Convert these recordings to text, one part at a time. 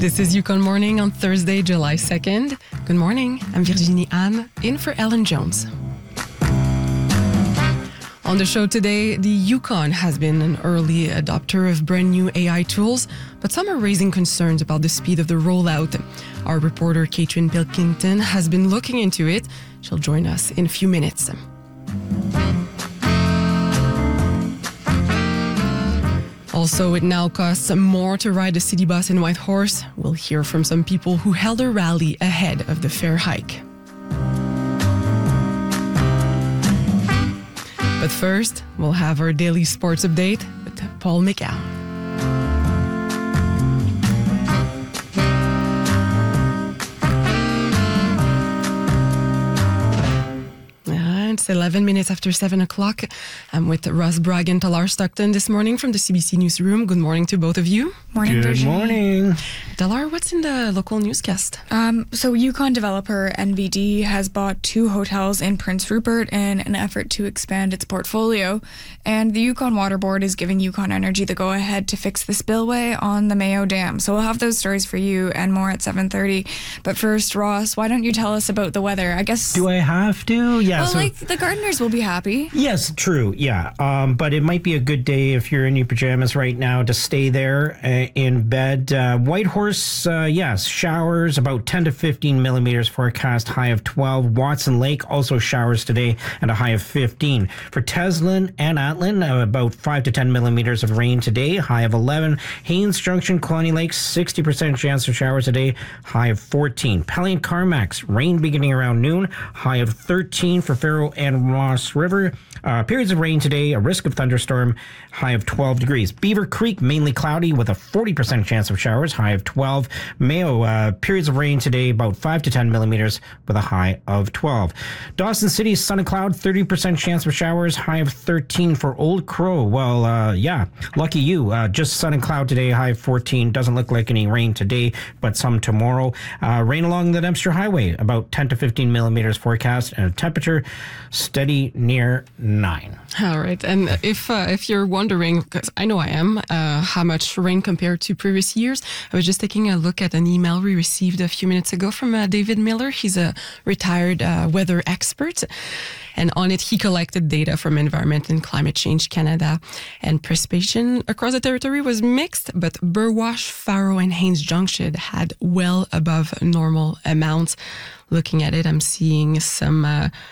This is Yukon Morning on Thursday, July 2nd. Good morning. I'm Virginie Anne, in for Ellen Jones. On the show today, the Yukon has been an early adopter of brand new AI tools, but some are raising concerns about the speed of the rollout. Our reporter, Catherine Pilkington, has been looking into it. She'll join us in a few minutes. Also, it now costs more to ride a city bus in Whitehorse. We'll hear from some people who held a rally ahead of the fare hike. But first, we'll have our daily sports update with Paul McCown. It's 11 minutes after 7 o'clock. I'm with Ross Bragg and Talar Stockton this morning from the CBC Newsroom. Good morning to both of you. Morning, Good Virginie. morning. Talar, what's in the local newscast? So Yukon developer NVD has bought 2 hotels in Prince Rupert in an effort to expand its portfolio. And the Yukon Water Board is giving Yukon Energy the go-ahead to fix the spillway on the Mayo Dam. So we'll have those stories for you and more at 7:30. But first, Ross, why don't you tell us about the weather? I guess... Do I have to? Yeah. Well, the gardeners will be happy. Yes, true. Yeah. But it might be a good day if you're in your pajamas right now to stay there in bed. Whitehorse, yes, showers about 10 to 15 millimeters forecast, high of 12. Watson Lake also showers today at a high of 15. For Teslin and Atlin, about 5 to 10 millimeters of rain today, high of 11. Haines Junction, Colony Lake, 60% chance of showers today, high of 14. Pelly and Carmax, rain beginning around noon, high of 13 for Faro and Ross River. Periods of rain today, a risk of thunderstorm, high of 12 degrees. Beaver Creek, mainly cloudy with a 40% chance of showers, high of 12. Mayo, periods of rain today, about 5 to 10 millimeters with a high of 12. Dawson City, sun and cloud, 30% chance of showers, high of 13 for Old Crow. Well, yeah, lucky you. Just sun and cloud today, high of 14. Doesn't look like any rain today, but some tomorrow. Rain along the Dempster Highway, about 10 to 15 millimeters forecast, and a temperature steady near 9. All right. And if you're wondering, because I know I am, how much rain compared to previous years, I was just taking a look at an email we received a few minutes ago from David Miller. He's a retired weather expert. And on it, he collected data from Environment and Climate Change Canada. And precipitation across the territory was mixed, but Burwash, Faro, and Haines Junction had well above normal amounts. Looking at it, I'm seeing some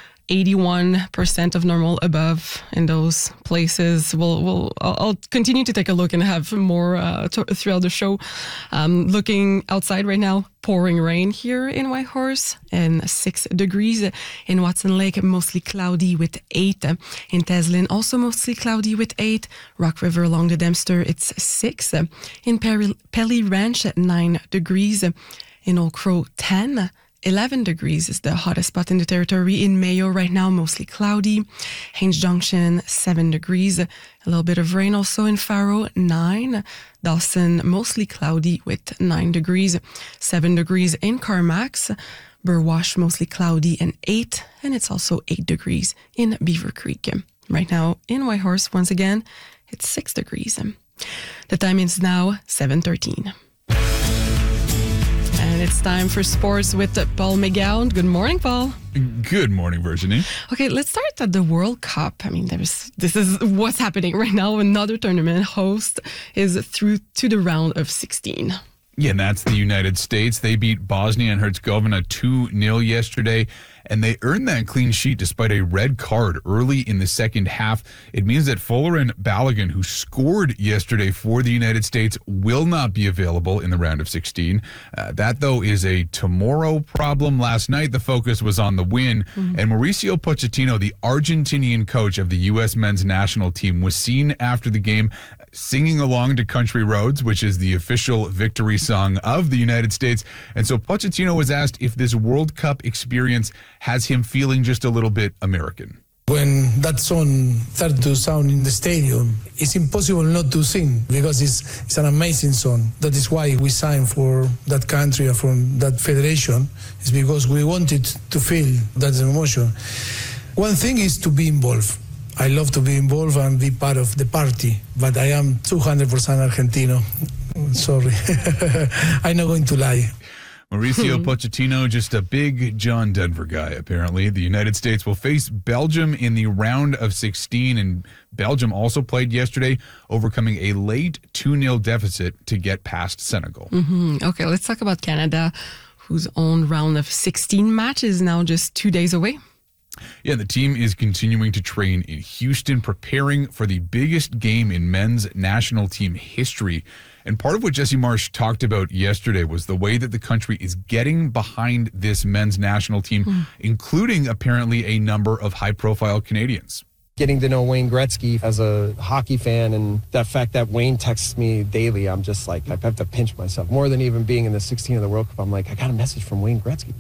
81% of normal above in those places. I'll continue to take a look and have more throughout the show. Looking outside right now, pouring rain here in Whitehorse and 6 degrees. In Watson Lake, mostly cloudy with 8. In Teslin, also mostly cloudy with 8. Rock River along the Dempster, it's 6. In Pelly Ranch, 9 degrees. In Old Crow, 10. 11 degrees is the hottest spot in the territory. In Mayo right now, mostly cloudy. Haines Junction, 7 degrees. A little bit of rain also in Faro, 9. Dawson, mostly cloudy with 9 degrees. 7 degrees in Carmax. Burwash, mostly cloudy and 8. And it's also 8 degrees in Beaver Creek. Right now in Whitehorse, once again, it's 6 degrees. The time is now 7:13. And it's time for sports with Paul McGowan. Good morning, Paul. Good morning, Virginie. Okay, let's start at the World Cup. I mean, this is what's happening right now. Another tournament host is through to the round of 16. Yeah, and that's the United States. They beat Bosnia and Herzegovina 2-0 yesterday, and they earned that clean sheet despite a red card early in the second half. It means that Folarin Balogun, who scored yesterday for the United States, will not be available in the round of 16. That, though, is a tomorrow problem. Last night, the focus was on the win, and Mauricio Pochettino, the Argentinian coach of the U.S. men's national team, was seen after the game singing along to Country Roads, which is the official victory song of the United States. And so Pochettino was asked if this World Cup experience has him feeling just a little bit American. When that song started to sound in the stadium, it's impossible not to sing because it's an amazing song. That is why we signed for that country and for that federation. It's because we wanted to feel that emotion. One thing is to be involved. I love to be involved and be part of the party, but I am 200% Argentino. Sorry. I'm not going to lie. Mauricio Pochettino, just a big John Denver guy, apparently. The United States will face Belgium in the round of 16, and Belgium also played yesterday, overcoming a late 2-0 deficit to get past Senegal. Okay, let's talk about Canada, whose own round of 16 match is now just 2 days away. Yeah, the team is continuing to train in Houston, preparing for the biggest game in men's national team history. And part of what Jesse Marsch talked about yesterday was the way that the country is getting behind this men's national team, including apparently a number of high-profile Canadians. Getting to know Wayne Gretzky as a hockey fan, and that fact that Wayne texts me daily, I'm just like, I have to pinch myself. More than even being in the 16 of the World Cup, I'm like, I got a message from Wayne Gretzky.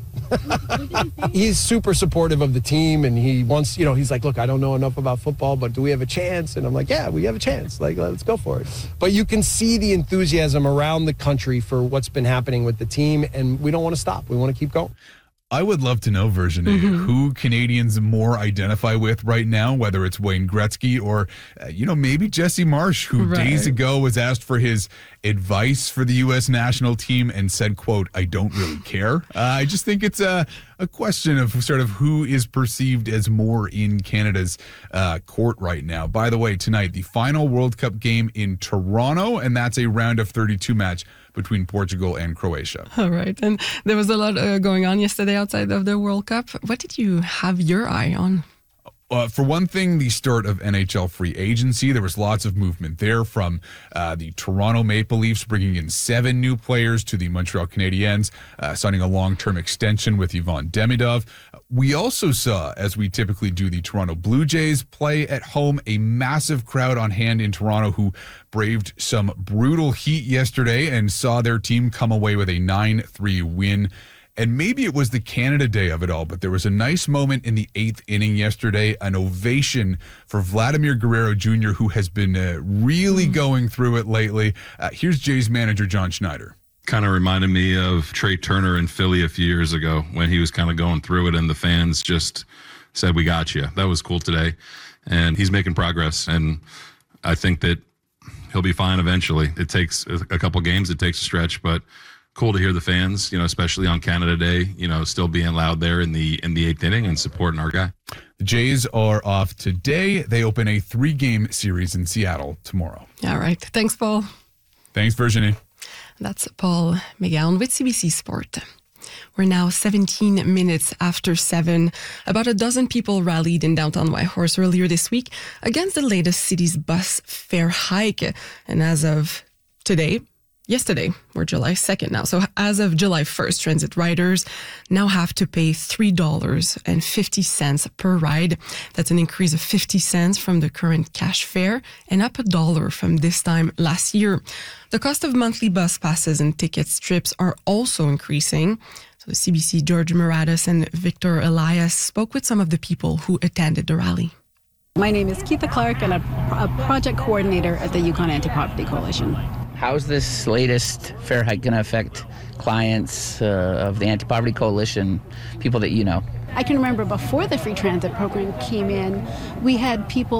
He's super supportive of the team, and he wants, he's like, look, I don't know enough about football, but do we have a chance? And I'm like, yeah, we have a chance. Like, let's go for it. But you can see the enthusiasm around the country for what's been happening with the team, and we don't want to stop. We want to keep going. I would love to know, Virginie, who Canadians more identify with right now, whether it's Wayne Gretzky or, maybe Jesse Marsch, who days ago was asked for his advice for the U.S. national team and said, quote, I don't really care. I just think it's a question of sort of who is perceived as more in Canada's court right now. By the way, tonight, the final World Cup game in Toronto, and that's a round of 32 match between Portugal and Croatia. All right. And there was a lot going on yesterday outside of the World Cup. What did you have your eye on? For one thing, the start of NHL free agency. There was lots of movement there, from the Toronto Maple Leafs bringing in 7 new players to the Montreal Canadiens, signing a long-term extension with Ivan Demidov. We also saw, as we typically do, the Toronto Blue Jays play at home. A massive crowd on hand in Toronto who braved some brutal heat yesterday and saw their team come away with a 9-3 win. And maybe it was the Canada Day of it all, but there was a nice moment in the 8th inning yesterday, an ovation for Vladimir Guerrero Jr., who has been really going through it lately. Here's Jays manager John Schneider. Kind of reminded me of Trey Turner in Philly a few years ago when he was kind of going through it and the fans just said, we got you. That was cool today. And he's making progress. And I think that he'll be fine eventually. It takes a couple games. It takes a stretch, but cool to hear the fans, especially on Canada Day, still being loud there in the 8th inning and supporting our guy. The Jays are off today. They open a 3-game series in Seattle tomorrow. All right. Thanks, Paul. Thanks, Virginie. That's Paul McGowan with CBC Sport. We're now 17 minutes after 7. About a dozen people rallied in downtown Whitehorse earlier this week against the latest city's bus fare hike. And as of yesterday, we're July 2nd now. So as of July 1st, transit riders now have to pay $3.50 per ride. That's an increase of 50 cents from the current cash fare and up $1 from this time last year. The cost of monthly bus passes and ticket strips are also increasing. So the CBC George Muratis and Victor Elias spoke with some of the people who attended the rally. My name is Keitha Clark, and I'm a project coordinator at the Yukon Anti-Poverty Coalition. How's this latest fare hike going to affect clients of the Anti-Poverty Coalition, people that you know? I can remember before the free transit program came in, we had people